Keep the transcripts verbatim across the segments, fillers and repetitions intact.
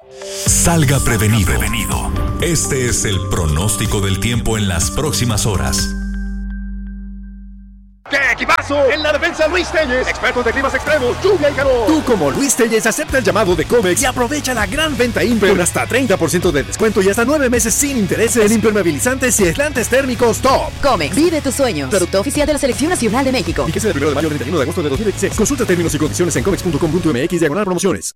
Salga prevenido. prevenido. Este es el pronóstico del tiempo en las próximas horas. ¡Qué equipazo! En la defensa Luis Telles, expertos de climas extremos, lluvia y calor. Tú como Luis Telles acepta el llamado de Comex y aprovecha la gran venta Imper con hasta treinta por ciento de descuento y hasta nueve meses sin intereses en impermeabilizantes y aislantes térmicos top. Comex, vive tus sueños. Producto oficial de la Selección Nacional de México. Fíjese del primero de mayo al treinta y uno de agosto de dos mil veintiséis. Consulta términos y condiciones en comex punto com punto m x diagonal promociones.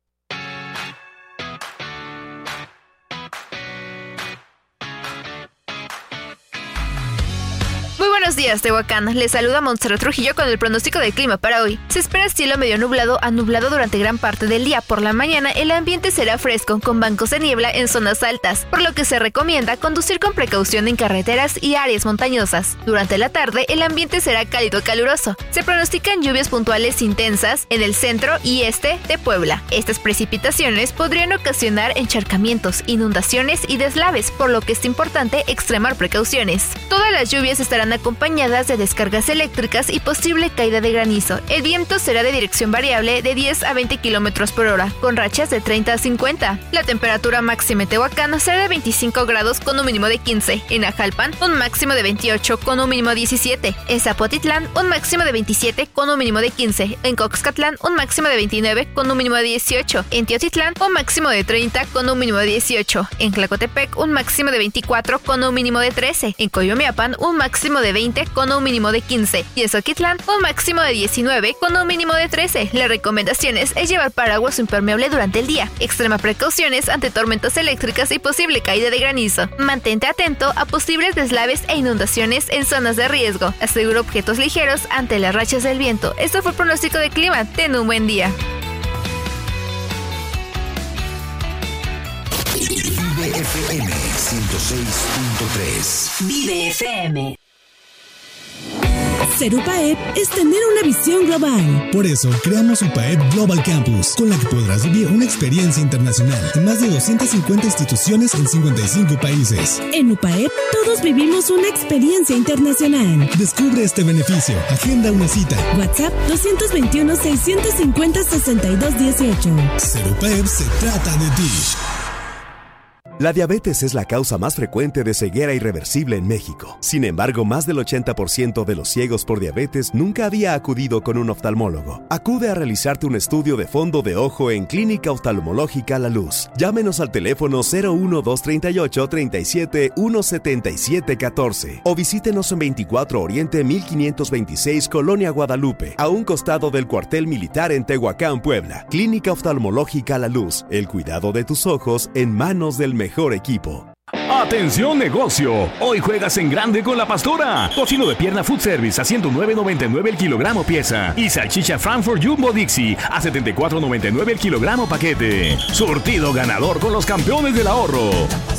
Buenos días, Tehuacán. Les saluda Montserrat Trujillo con el pronóstico del clima para hoy. Se espera cielo medio nublado a nublado durante gran parte del día. Por la mañana, el ambiente será fresco, con bancos de niebla en zonas altas, por lo que se recomienda conducir con precaución en carreteras y áreas montañosas. Durante la tarde, el ambiente será cálido caluroso. Se pronostican lluvias puntuales intensas en el centro y este de Puebla. Estas precipitaciones podrían ocasionar encharcamientos, inundaciones y deslaves, por lo que es importante extremar precauciones. Todas las lluvias estarán acompañadas acompañadas de descargas eléctricas y posible caída de granizo. El viento será de dirección variable de diez a veinte kilómetros por hora, con rachas de treinta a cincuenta. La temperatura máxima en Tehuacán será de veinticinco grados con un mínimo de quince. En Ajalpan, un máximo de veintiocho con un mínimo de diecisiete. En Zapotitlán, un máximo de veintisiete con un mínimo de quince. En Coxcatlán, un máximo de veintinueve con un mínimo de dieciocho. En Teotitlán, un máximo de treinta con un mínimo de dieciocho. En Tlacotepec, un máximo de veinticuatro con un mínimo de trece. En Coyomeapan, un máximo de veinte con un mínimo de quince. Y en Xochitlán, un máximo de diecinueve con un mínimo de trece. La recomendación es llevar paraguas impermeable durante el día. Extrema precauciones ante tormentas eléctricas y posible caída de granizo. Mantente atento a posibles deslaves e inundaciones en zonas de riesgo. Asegura objetos ligeros ante las rachas del viento. Esto fue el pronóstico de clima. Ten un buen día. Vive F M ciento seis punto tres. Vive F M. Ser UPAEP es tener una visión global. Por eso, creamos UPAEP Global Campus, con la que podrás vivir una experiencia internacional en más de doscientas cincuenta instituciones en cincuenta y cinco países. En UPAEP, todos vivimos una experiencia internacional. Descubre este beneficio. Agenda una cita. WhatsApp dos dos uno, seis cinco cero, seis dos uno ocho. Ser UPAEP se trata de ti. La diabetes es la causa más frecuente de ceguera irreversible en México. Sin embargo, más del ochenta por ciento de los ciegos por diabetes nunca había acudido con un oftalmólogo. Acude a realizarte un estudio de fondo de ojo en Clínica Oftalmológica La Luz. Llámenos al teléfono cero uno dos tres ocho, tres siete uno siete siete uno cuatro o visítenos en veinticuatro Oriente mil quinientos veintiséis, Colonia Guadalupe, a un costado del cuartel militar en Tehuacán, Puebla. Clínica Oftalmológica La Luz. El cuidado de tus ojos en manos del mejor mejor equipo. ¡Atención negocio! Hoy juegas en grande con La Pastora. Tocino de pierna food service a ciento nueve noventa y nueve el kilogramo pieza. Y salchicha Frankfurt Jumbo Dixie a setenta y cuatro noventa y nueve el kilogramo paquete. Surtido ganador con los campeones del ahorro.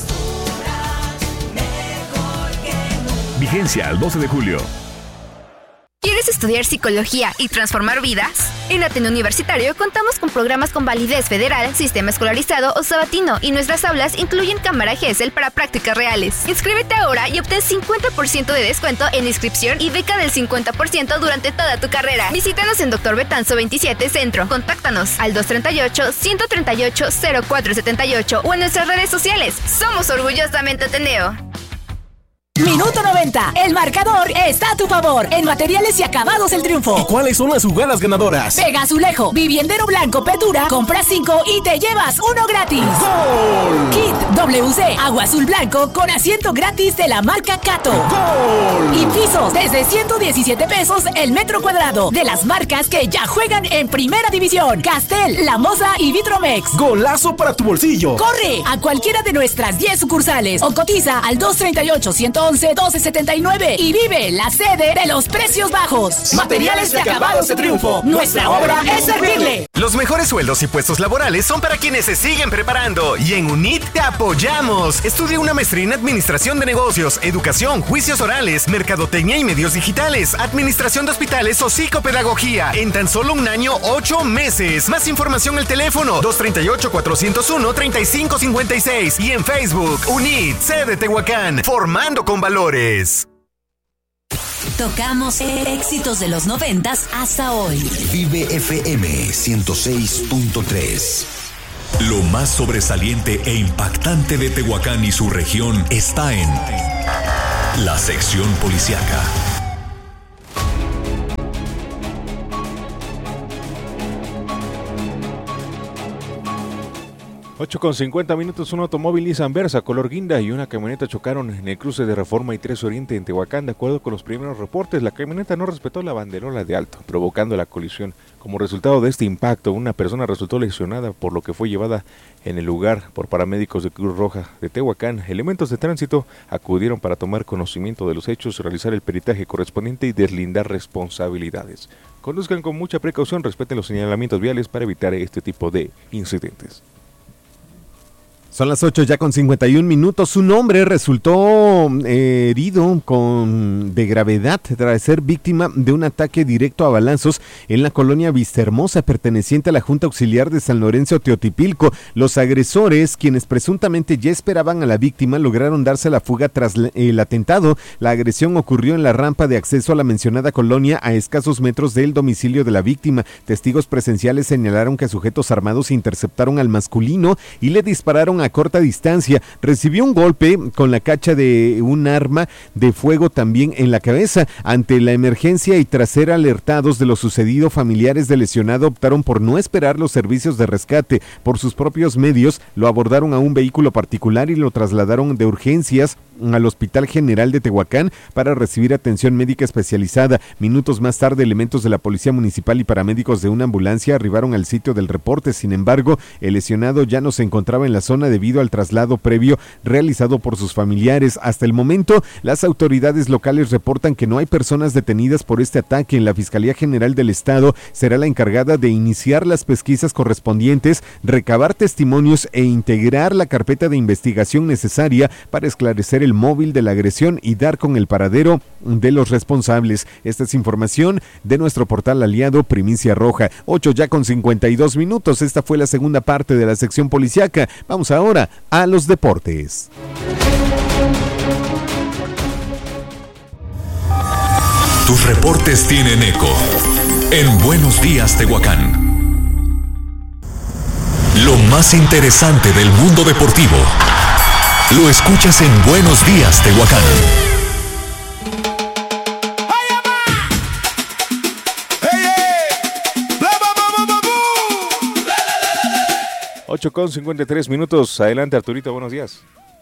Vigencia al doce de julio. ¿Quieres estudiar psicología y transformar vidas? En Ateneo Universitario contamos con programas con validez federal, sistema escolarizado o sabatino, y nuestras aulas incluyen cámara G E S E L para prácticas reales. Inscríbete ahora y obtén cincuenta por ciento de descuento en inscripción y beca del cincuenta por ciento durante toda tu carrera. Visítanos en Doctor Betanzo veintisiete Centro. Contáctanos al dos tres ocho, uno tres ocho, cero cuatro siete ocho o en nuestras redes sociales. Somos orgullosamente Ateneo. Minuto noventa. El marcador está a tu favor. En materiales y acabados el triunfo. ¿Y cuáles son las jugadas ganadoras? Pega Azulejo, Viviendero Blanco, Petura. Compra cinco y te llevas uno gratis. ¡Gol! Kit W C, agua azul blanco con asiento gratis de la marca Cato. ¡Gol! Y pisos desde ciento diecisiete pesos el metro cuadrado de las marcas que ya juegan en primera división. Castel, La Moza y Vitromex. ¡Golazo para tu bolsillo! Corre a cualquiera de nuestras diez sucursales o cotiza al dos tres ocho, uno once, doce setenta y nueve y vive la sede de los precios bajos. Materiales de acabados de triunfo. Nuestra obra es servirle. Los mejores sueldos y puestos laborales son para quienes se siguen preparando, y en UNIT te apoyamos. Estudia una maestría en Administración de Negocios, Educación, Juicios Orales, Mercadotecnia y Medios Digitales, Administración de Hospitales o Psicopedagogía en tan solo un año, ocho meses. Más información al teléfono dos tres ocho, cuatro cero uno, tres cinco cinco seis y en Facebook UNIT, sede Tehuacán, formando con valores. Tocamos éxitos de los noventas hasta hoy. Vive F M ciento seis punto tres. Lo más sobresaliente e impactante de Tehuacán y su región está en la sección policíaca. ocho con cincuenta minutos, un automóvil Nissan Versa color guinda y una camioneta chocaron en el cruce de Reforma y tres Oriente en Tehuacán. De acuerdo con los primeros reportes, la camioneta no respetó la banderola de alto, provocando la colisión. Como resultado de este impacto, una persona resultó lesionada, por lo que fue llevada en el lugar por paramédicos de Cruz Roja de Tehuacán. Elementos de tránsito acudieron para tomar conocimiento de los hechos, realizar el peritaje correspondiente y deslindar responsabilidades. Conduzcan con mucha precaución, respeten los señalamientos viales para evitar este tipo de incidentes. Son las ocho ya con cincuenta y un minutos. Un hombre resultó eh, herido con, de gravedad tras ser víctima de un ataque directo a balazos en la colonia Vistahermosa, perteneciente a la Junta Auxiliar de San Lorenzo Teotipilco. Los agresores, quienes presuntamente ya esperaban a la víctima, lograron darse la fuga tras el atentado. La agresión ocurrió en la rampa de acceso a la mencionada colonia, a escasos metros del domicilio de la víctima. Testigos presenciales señalaron que sujetos armados interceptaron al masculino y le dispararon a corta distancia. Recibió un golpe con la cacha de un arma de fuego también en la cabeza. Ante la emergencia y tras ser alertados de lo sucedido, familiares del lesionado optaron por no esperar los servicios de rescate. Por sus propios medios, lo abordaron a un vehículo particular y lo trasladaron de urgencias al Hospital General de Tehuacán para recibir atención médica especializada. Minutos más tarde, elementos de la Policía Municipal y paramédicos de una ambulancia arribaron al sitio del reporte. Sin embargo, el lesionado ya no se encontraba en la zona debido al traslado previo realizado por sus familiares. Hasta el momento, las autoridades locales reportan que no hay personas detenidas por este ataque. En la Fiscalía General del Estado será la encargada de iniciar las pesquisas correspondientes, recabar testimonios e integrar la carpeta de investigación necesaria para esclarecer el móvil de la agresión y dar con el paradero de los responsables. Esta es información de nuestro portal aliado Primicia Roja. ocho ya con cincuenta y dos minutos. Esta fue la segunda parte de la sección policíaca. Vamos ahora a los deportes. Tus reportes tienen eco en Buenos Días, Tehuacán. Lo más interesante del mundo deportivo lo escuchas en Buenos Días, Tehuacán. ocho con cincuenta y tres minutos. Adelante, Arturito, buenos días.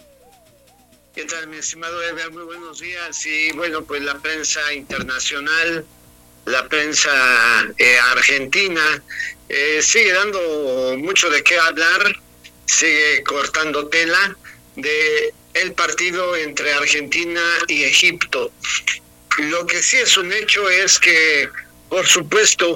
¿Qué tal, mi estimado Eva? Muy buenos días. Y bueno, pues la prensa internacional, la prensa eh, argentina, eh, sigue dando mucho de qué hablar, sigue cortando tela de el partido entre Argentina y Egipto. Lo que sí es un hecho es que, por supuesto,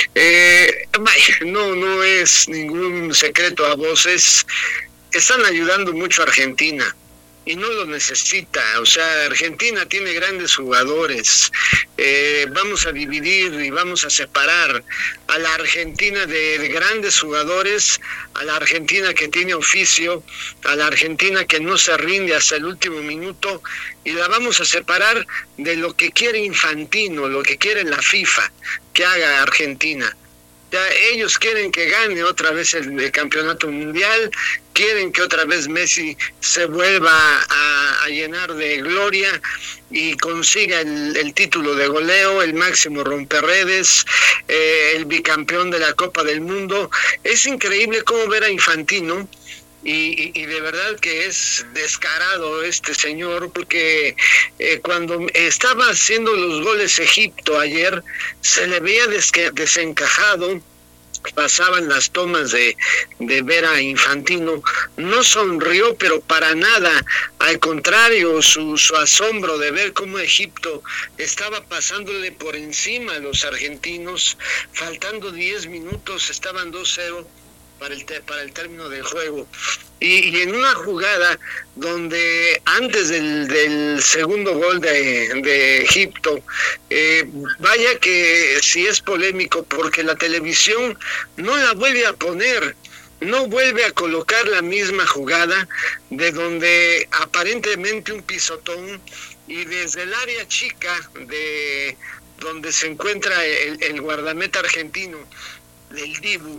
eh, no, no es ningún secreto a voces, están ayudando mucho a Argentina y no lo necesita. O sea, Argentina tiene grandes jugadores. Eh, vamos a dividir y vamos a separar a la Argentina de, de grandes jugadores, a la Argentina que tiene oficio, a la Argentina que no se rinde hasta el último minuto, y la vamos a separar de lo que quiere Infantino, lo que quiere la FIFA que haga Argentina. Ya ellos quieren que gane otra vez el, el campeonato mundial, quieren que otra vez Messi se vuelva a, a llenar de gloria y consiga el, el título de goleo, el máximo romperredes, eh, el bicampeón de la Copa del Mundo. Es increíble cómo ver a Infantino. Y, y, y de verdad que es descarado este señor, porque eh, cuando estaba haciendo los goles Egipto ayer, se le veía desque, desencajado. Pasaban las tomas de, de ver a Infantino, no sonrió, pero para nada, al contrario, su, su asombro de ver cómo Egipto estaba pasándole por encima a los argentinos, faltando diez minutos, estaban dos cero para el, para el término del juego. Y, y en una jugada donde antes del, del segundo gol de, de Egipto, eh, vaya que sí es polémico, porque la televisión no la vuelve a poner, no vuelve a colocar la misma jugada de donde aparentemente un pisotón, y desde el área chica de donde se encuentra el, el guardameta argentino del Dibu,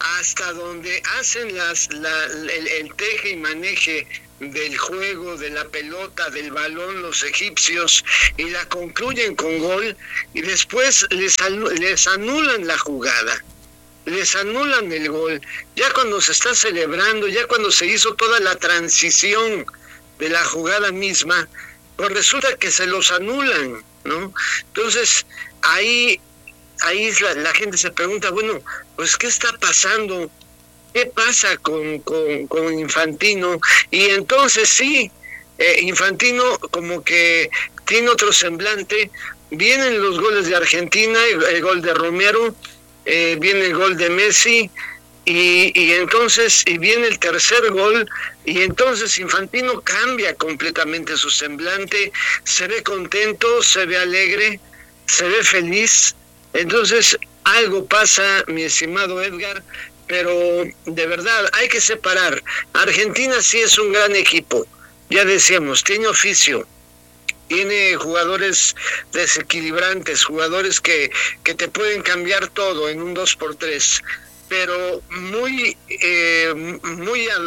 hasta donde hacen las la, el, el teje y maneje del juego, de la pelota, del balón, los egipcios, y la concluyen con gol, y después les, les anulan la jugada, les anulan el gol, ya cuando se está celebrando, ya cuando se hizo toda la transición de la jugada misma, pues resulta que se los anulan, ¿no? Entonces, ahí, ahí la, la gente se pregunta, bueno, pues ¿qué está pasando? ¿Qué pasa con, con, con Infantino? Y entonces sí, eh, Infantino como que tiene otro semblante. Vienen los goles de Argentina, el, el gol de Romero, eh, viene el gol de Messi, y, y entonces y viene el tercer gol, y entonces Infantino cambia completamente su semblante, se ve contento, se ve alegre, se ve feliz. Entonces algo pasa, mi estimado Edgar, pero de verdad hay que separar. Argentina sí es un gran equipo, ya decíamos, tiene oficio, tiene jugadores desequilibrantes, jugadores que, que te pueden cambiar todo en un dos por tres, pero muy eh, muy a,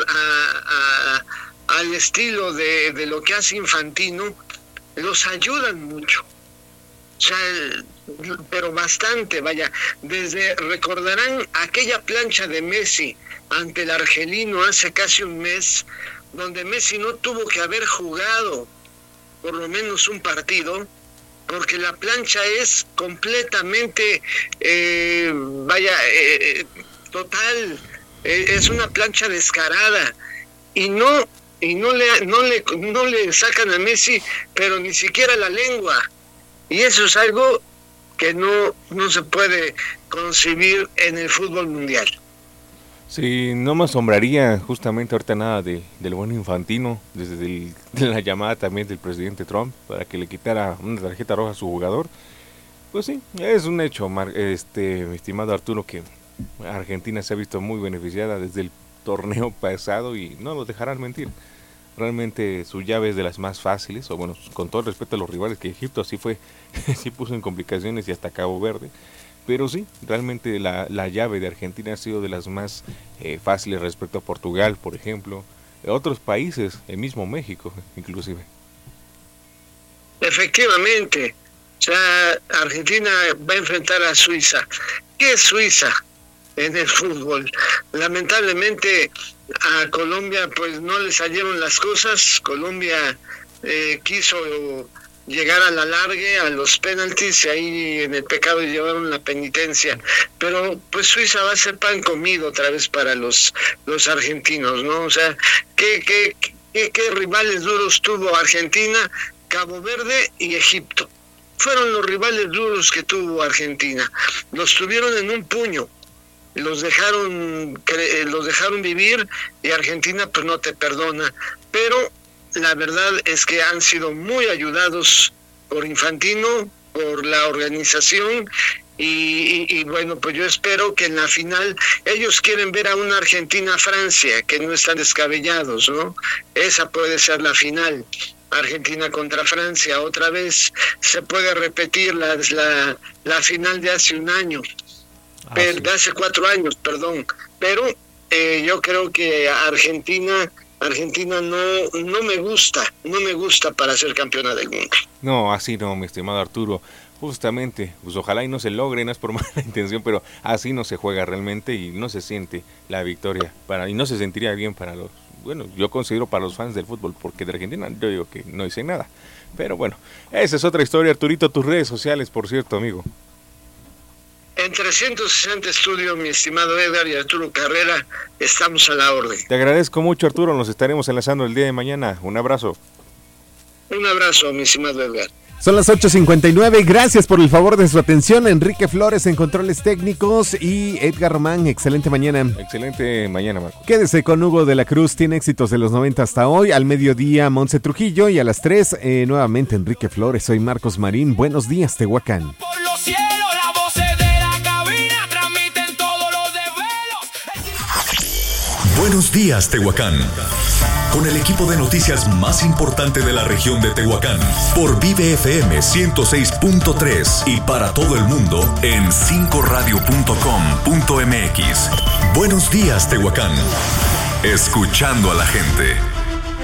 a, a, al estilo de, de lo que hace Infantino, los ayudan mucho. O sea, pero bastante, vaya, desde, recordarán aquella plancha de Messi ante el argelino hace casi un mes, donde Messi no tuvo que haber jugado por lo menos un partido, porque la plancha es completamente, eh, vaya, eh, total, eh, es una plancha descarada, y no, y no le, no le, no le sacan a Messi, pero ni siquiera la lengua. Y eso es algo que no, no se puede concebir en el fútbol mundial. Sí, no me asombraría justamente ahorita nada de, del buen Infantino, desde el, de la llamada también del presidente Trump para que le quitara una tarjeta roja a su jugador. Pues sí, es un hecho, este, mi estimado Arturo, que Argentina se ha visto muy beneficiada desde el torneo pasado y no nos dejarán mentir. Realmente su llave es de las más fáciles, o bueno, con todo el respeto a los rivales, que Egipto sí fue, sí puso en complicaciones, y hasta Cabo Verde, pero sí, realmente la, la llave de Argentina ha sido de las más eh, fáciles respecto a Portugal, por ejemplo, otros países, el mismo México, inclusive. Efectivamente, o sea, Argentina va a enfrentar a Suiza. ¿Qué es Suiza en el fútbol? Lamentablemente a Colombia pues no le salieron las cosas. Colombia eh, quiso llegar a la largue, a los penaltis, y ahí en el pecado llevaron la penitencia, pero pues Suiza va a ser pan comido otra vez para los los argentinos, ¿no? O sea, ¿qué, qué, qué, qué rivales duros tuvo Argentina? Cabo Verde y Egipto fueron los rivales duros que tuvo Argentina. Los tuvieron en un puño, los dejaron los dejaron vivir, y Argentina pues no te perdona, pero la verdad es que han sido muy ayudados por Infantino, por la organización, y, y, y bueno, pues yo espero que en la final ellos quieren ver a una Argentina-Francia, que no están descabellados, ¿no? Esa puede ser la final, Argentina contra Francia. Otra vez se puede repetir la, la, la final de hace un año, ah, pero, sí. de hace cuatro años, perdón, pero eh, yo creo que Argentina... Argentina no no me gusta, no me gusta para ser campeona del mundo. No, así no, mi estimado Arturo. Justamente, pues ojalá y no se logre, no es por mala intención, pero así no se juega realmente y no se siente la victoria para y no se sentiría bien para los, bueno, yo considero para los fans del fútbol, porque de Argentina yo digo que no hice nada. Pero bueno, esa es otra historia, Arturito. Tus redes sociales, por cierto, amigo. En trescientos sesenta Estudio, mi estimado Edgar y Arturo Carrera, estamos a la orden. Te agradezco mucho, Arturo, nos estaremos enlazando el día de mañana. Un abrazo. Un abrazo, mi estimado Edgar. Son las ocho cincuenta y nueve, gracias por el favor de su atención. Enrique Flores en controles técnicos y Edgar Román, excelente mañana. Excelente mañana, Marco. Quédese con Hugo de la Cruz, tiene éxitos de los noventa hasta hoy. Al mediodía, Monse Trujillo, y a las tres, eh, nuevamente Enrique Flores. Soy Marcos Marín, buenos días, Tehuacán. Por los cielos, la voz de la cabina transmiten todos los desvelos. Buenos días, Tehuacán. Con el equipo de noticias más importante de la región de Tehuacán, por Vive F M ciento seis punto tres y para todo el mundo en cinco radio punto com punto m x. Buenos días, Tehuacán. Escuchando a la gente.